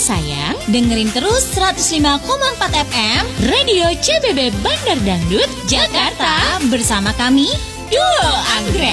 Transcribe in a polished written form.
sayang, dengerin terus 105,4 FM Radio CBB Bandar Dangdut Jakarta bersama kami Duo Anggrek.